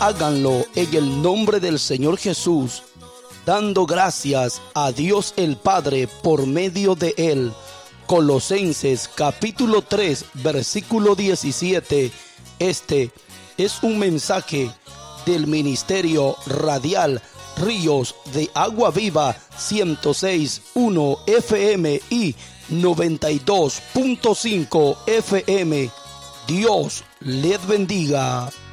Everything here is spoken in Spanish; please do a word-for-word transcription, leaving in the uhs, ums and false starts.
Háganlo en el nombre del Señor Jesús, dando gracias a Dios el Padre por medio de Él. Colosenses capítulo tres, versículo diecisiete. Este es un mensaje del Ministerio Radial Ríos de Agua Viva ciento seis punto uno F M y noventa y dos punto cinco F M. Dios les bendiga.